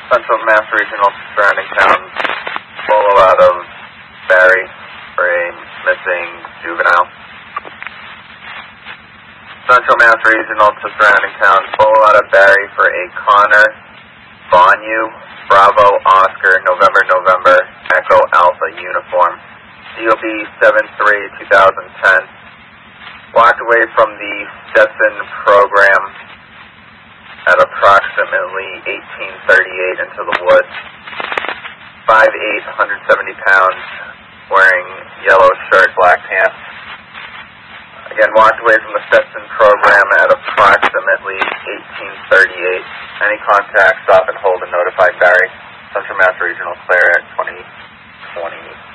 Central Mass Regional surrounding towns. Polo out of Barry for a missing juvenile. Central Mass Regional to surrounding towns. Polo out of Barry for a Connor Bonnu, Bravo Oscar, November, Echo Alpha uniform. DOB 7/3/2010. Walked away from the Stetson program at approximately 1838 into the woods. 5'8", 170 pounds, wearing yellow shirt, black pants. Again, walked away from the Stetson program at approximately 1838. Any contact, stop and hold and notify Barry. Central Mass Regional clear at 2020.